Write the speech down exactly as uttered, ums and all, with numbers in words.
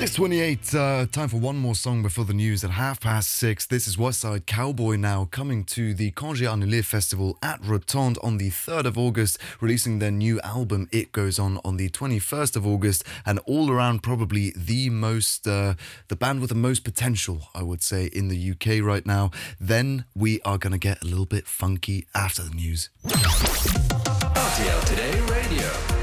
six twenty-eight, uh, time for one more song before the news at half past six. This is Westside Cowboy now, coming to the Congé Annulé Festival at Rotonde on the third of August, releasing their new album It Goes On on the twenty-first of August, and all around probably the most, uh, the band with the most potential, I would say, in the U K right now. Then we are going to get a little bit funky after the news. R T L Today Radio.